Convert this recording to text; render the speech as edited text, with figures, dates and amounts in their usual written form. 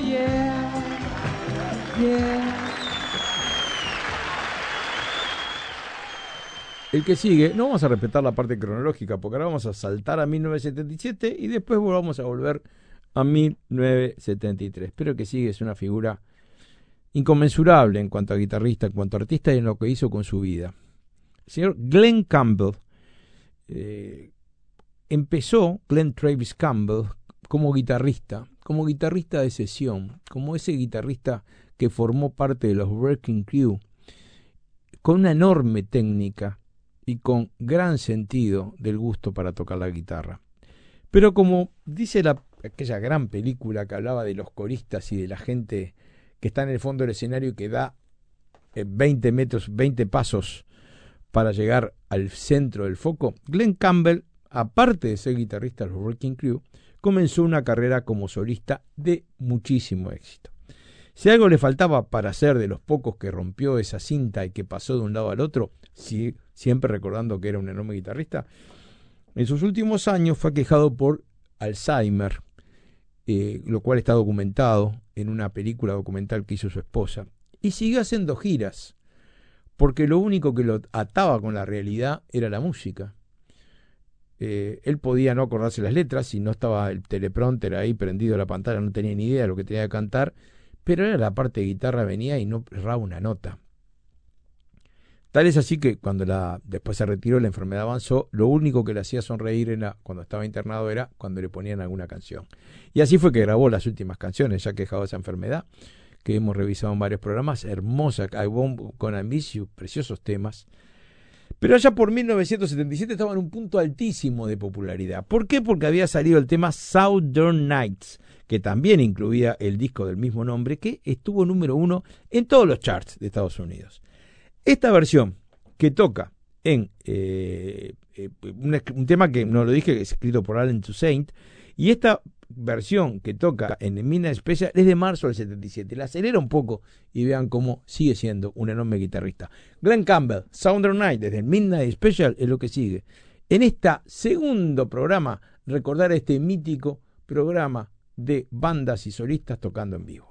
yeah, yeah. El que sigue, no vamos a respetar la parte cronológica, porque ahora vamos a saltar a 1977 y después vamos a volver a 1973. Pero el que sigue es una figura inconmensurable en cuanto a guitarrista, en cuanto a artista y en lo que hizo con su vida. El señor Glen Campbell empezó, Glen Travis Campbell, como guitarrista de sesión, como ese guitarrista que formó parte de los Wrecking Crew, con una enorme técnica y con gran sentido del gusto para tocar la guitarra. Pero como dice aquella gran película que hablaba de los coristas y de la gente que está en el fondo del escenario y que da 20 metros, 20 pasos para llegar al centro del foco, Glen Campbell, aparte de ser guitarrista de los Wrecking Crew, comenzó una carrera como solista de muchísimo éxito. Si algo le faltaba para ser de los pocos que rompió esa cinta y que pasó de un lado al otro, siempre recordando que era un enorme guitarrista, en sus últimos años fue aquejado por Alzheimer, lo cual está documentado en una película documental que hizo su esposa, y siguió haciendo giras, porque lo único que lo ataba con la realidad era la música. Él podía no acordarse las letras, si no estaba el teleprompter ahí prendido a la pantalla, no tenía ni idea de lo que tenía que cantar, pero era la parte de guitarra, venía y no erraba una nota. Tal es así que cuando después se retiró, la enfermedad avanzó, lo único que le hacía sonreír cuando estaba internado era cuando le ponían alguna canción. Y así fue que grabó las últimas canciones, ya quejado de esa enfermedad, que hemos revisado en varios programas, hermosa, I Won't Gonna Miss You, preciosos temas. Pero allá por 1977 estaba en un punto altísimo de popularidad. ¿Por qué? Porque había salido el tema Southern Nights, que también incluía el disco del mismo nombre, que estuvo número 1 en todos los charts de Estados Unidos. Esta versión que toca en un tema que no lo dije, que es escrito por Allen Toussaint, y esta versión que toca en el Midnight Special es de marzo del 77. La acelera un poco y vean cómo sigue siendo un enorme guitarrista. Glen Campbell, Southern Night, desde el Midnight Special, es lo que sigue. En este segundo programa, recordar este mítico programa de bandas y solistas tocando en vivo.